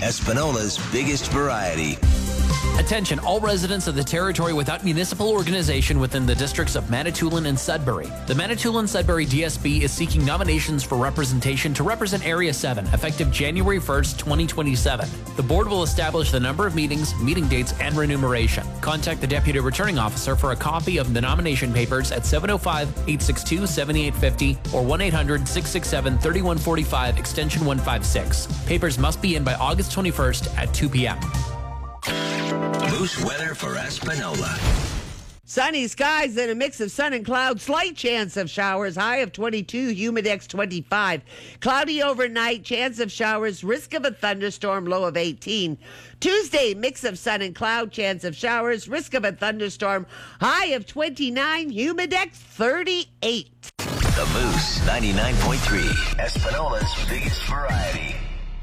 Espinola's biggest variety. Attention, all residents of the territory without municipal organization within the districts of Manitoulin and Sudbury. The Manitoulin-Sudbury DSB is seeking nominations for representation to represent Area 7, effective January 1st, 2027. The board will establish the number of meetings, meeting dates, and remuneration. Contact the Deputy Returning Officer for a copy of the nomination papers at 705-862-7850 or 1-800-667-3145, extension 156. Papers must be in by August 21st at 2 p.m. Moose weather for Espinola. Sunny skies and a mix of sun and clouds. Slight chance of showers. High of 22. Humidex 25. Cloudy overnight. Chance of showers. Risk of a thunderstorm. Low of 18. Tuesday, mix of sun and cloud. Chance of showers. Risk of a thunderstorm. High of 29. Humidex 38. The Moose 99.3. Espinola's biggest variety.